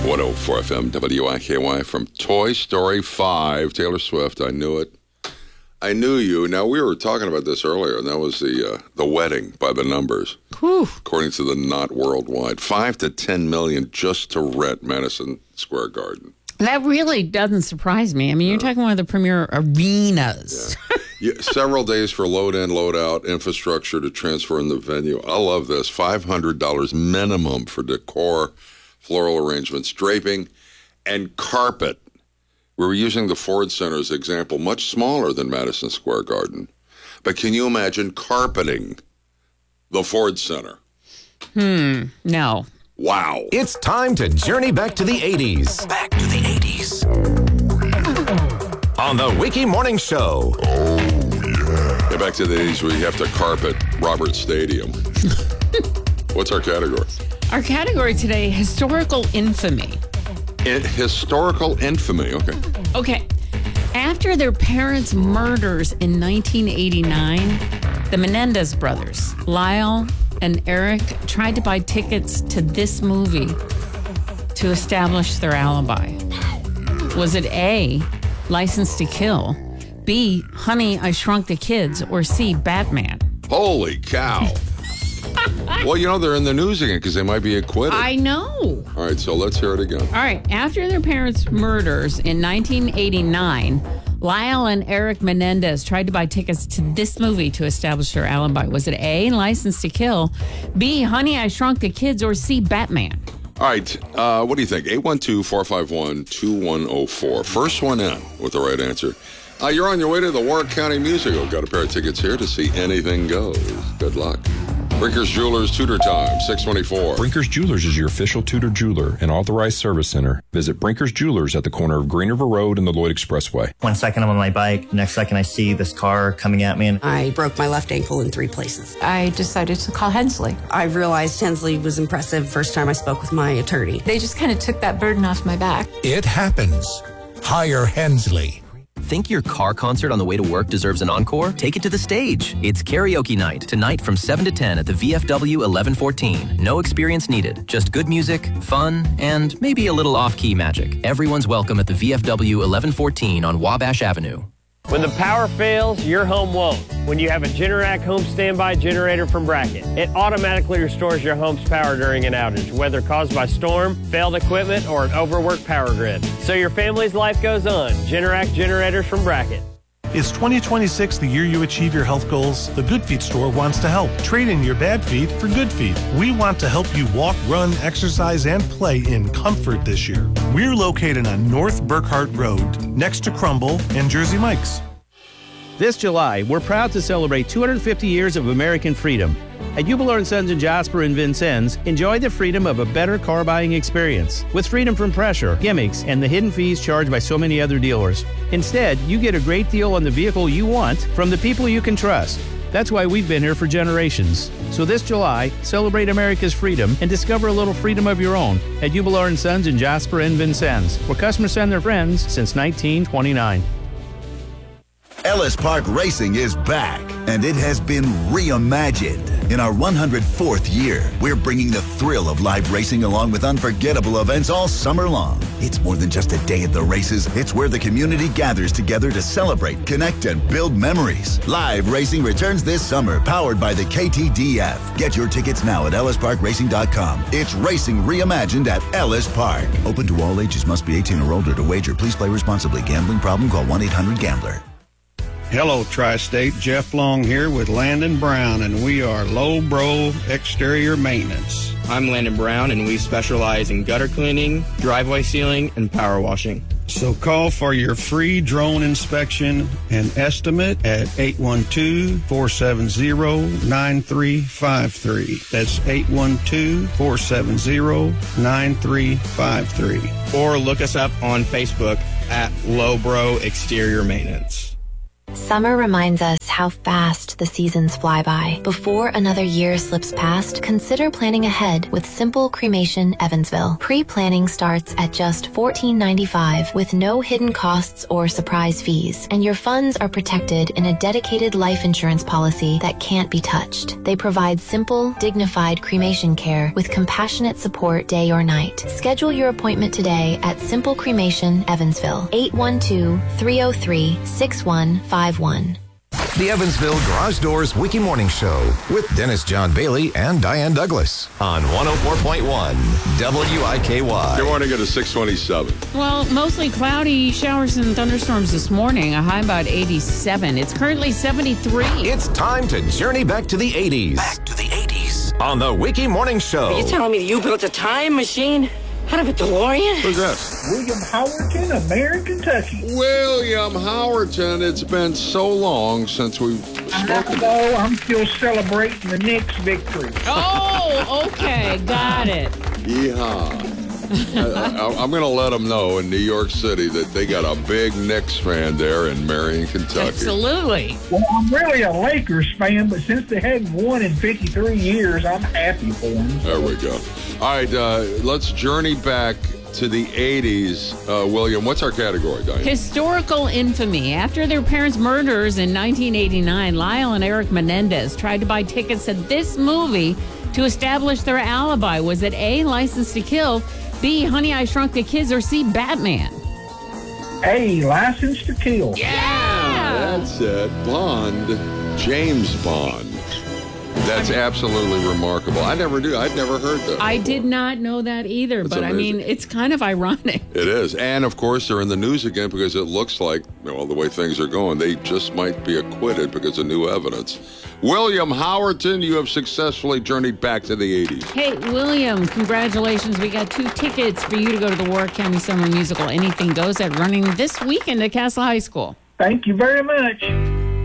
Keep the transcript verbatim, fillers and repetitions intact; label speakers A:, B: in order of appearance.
A: one oh four F M, W I K Y from Toy Story five. Taylor Swift, I knew it. I knew you. Now, we were talking about this earlier, and that was the uh, the wedding by the numbers.
B: Whew.
A: According to the Knot Worldwide. Five to ten million just to rent Madison Square Garden.
B: That really doesn't surprise me. I mean, you're talking one of the premier arenas.
A: Yeah. Yeah, several days for load in, load out, infrastructure to transfer in the venue. I love this. five hundred dollars minimum for decor, floral arrangements, draping, and carpet. We were using the Ford Center as an example, much smaller than Madison Square Garden. But can you imagine carpeting the Ford Center?
B: Hmm, no.
A: Wow.
C: It's time to journey back to the eighties.
D: Back to the eighties.
C: On the Wiki Morning Show.
A: Oh, yeah. Get back to the eighties where you have to carpet Roberts Stadium. What's our category?
B: Our category today, historical infamy.
A: In historical infamy, okay.
B: Okay. After their parents' murders in nineteen eighty-nine, the Menendez brothers, Lyle and Eric, tried to buy tickets to this movie to establish their alibi. Was it A, License to Kill, B, Honey, I Shrunk the Kids, or C, Batman?
A: Holy cow. Well, you know, they're in the news again because they might be acquitted.
B: I know.
A: All right, so let's hear it again.
B: All right. After their parents' murders in nineteen eighty-nine, Lyle and Eric Menendez tried to buy tickets to this movie to establish their alibi. Was it A, License to Kill, B, Honey, I Shrunk the Kids, or C, Batman?
A: All right. Uh, what do you think? eight one two, four five one, two one zero four. First one in with the right answer. Uh, you're on your way to the Warwick County Musical. Got a pair of tickets here to see Anything Goes. Good luck. Brinkers Jewelers Tutor Time, six twenty-four.
E: Brinkers Jewelers is your official Tudor jeweler and authorized service center. Visit Brinkers Jewelers at the corner of Green River Road and the Lloyd Expressway.
F: One second I'm on my bike, next second I see this car coming at me. And
G: I broke my left ankle in three places.
H: I decided to call Hensley.
G: I realized Hensley was impressive first time I spoke with my attorney.
H: They just kind of took that burden off my back.
D: It happens. Hire Hensley.
I: Think your car concert on the way to work deserves an encore? Take it to the stage. It's karaoke night, tonight from seven to ten at the V F W eleven fourteen. No experience needed, just good music, fun, and maybe a little off-key magic. Everyone's welcome at the V F W eleven fourteen on Wabash Avenue.
J: When the power fails, your home won't. When you have a Generac home standby generator from Bracket, it automatically restores your home's power during an outage, whether caused by storm, failed equipment, or an overworked power grid. So your family's life goes on. Generac generators from Bracket.
K: Is twenty twenty-six the year you achieve your health goals? The Good Feet store wants to help. Trade in your bad feet for good feet. We want to help you walk, run, exercise, and play in comfort this year. We're located on North Burkhart Road, next to Crumble and Jersey Mike's.
L: This July, we're proud to celebrate two hundred fifty years of American freedom. At Hubler and Sons in Jasper and Vincennes, enjoy the freedom of a better car buying experience with freedom from pressure, gimmicks, and the hidden fees charged by so many other dealers. Instead, you get a great deal on the vehicle you want from the people you can trust. That's why we've been here for generations. So this July, celebrate America's freedom and discover a little freedom of your own at Hubler and Sons in Jasper and Vincennes, where customers send their friends since nineteen twenty-nine.
M: Ellis Park Racing is back, and it has been reimagined. In our one hundred fourth year, we're bringing the thrill of live racing along with unforgettable events all summer long. It's more than just a day at the races. It's where the community gathers together to celebrate, connect, and build memories. Live racing returns this summer, powered by the K T D F. Get your tickets now at ellis park racing dot com. It's racing reimagined at Ellis Park. Open to all ages. Must be eighteen or older to wager. Please play responsibly. Gambling problem? Call one eight hundred gambler.
N: Hello, Tri-State. Jeff Long here with Landon Brown, and we are Low Bro Exterior Maintenance.
O: I'm Landon Brown, and we specialize in gutter cleaning, driveway sealing, and power washing.
N: So call for your free drone inspection and estimate at eight one two, four seven zero, nine three five three. That's eight one two, four seven zero, nine three five three.
O: Or look us up on Facebook at Low Bro Exterior Maintenance.
P: Summer reminds us how fast the seasons fly by. Before another year slips past, consider planning ahead with Simple Cremation Evansville. Pre-planning starts at just fourteen ninety-five with no hidden costs or surprise fees, and your funds are protected in a dedicated life insurance policy that can't be touched. They provide simple, dignified cremation care with compassionate support day or night. Schedule your appointment today at Simple Cremation Evansville, eight one two, three oh three, six one five one.
C: The Evansville Garage Doors Wiki Morning Show with Dennis John Bailey and Diane Douglas on one oh four point one W I K Y.
A: Good morning at a six twenty-seven.
B: Well, mostly cloudy, showers and thunderstorms this morning, a high about eighty-seven. It's currently seventy-three.
C: It's time to journey back to the eighties. Back to the eighties on the Wiki Morning Show.
Q: Are you telling me that you built a time machine out of a DeLorean?
A: Who's that?
R: William Howerton of Marion, Kentucky.
A: William Howerton. It's been so long since we've spoken.
R: I know. I'm still celebrating the Knicks victory.
B: Oh, okay. Got it.
A: Yeehaw. I, am going to let them know in New York City that they got a big Knicks fan there in Marion, Kentucky.
B: Absolutely.
R: Well, I'm really a Lakers fan, but since they hadn't won in fifty-three years, I'm happy for them.
A: There we go. All right, uh, let's journey back to the eighties. Uh, William, what's our category, Diane?
B: Historical infamy. After their parents' murders in nineteen eighty-nine, Lyle and Eric Menendez tried to buy tickets to this movie to establish their alibi. Was it A, License to Kill, B, Honey, I Shrunk the Kids, or C, Batman?
R: A, License to Kill.
B: Yeah!
A: That's it. Bond. James Bond. That's absolutely remarkable. I never knew. I'd never heard that.
B: I did not know that either,
A: That's
B: but
A: amazing.
B: I mean, it's kind of ironic.
A: It is. And, of course, they're in the news again because it looks like, well, the way things are going, they just might be acquitted because of new evidence. William Howerton, you have successfully journeyed back to the eighties.
B: Hey, William, congratulations. We got two tickets for you to go to the Warwick County Summer Musical Anything Goes at running this weekend at Castle High School.
R: Thank you very much.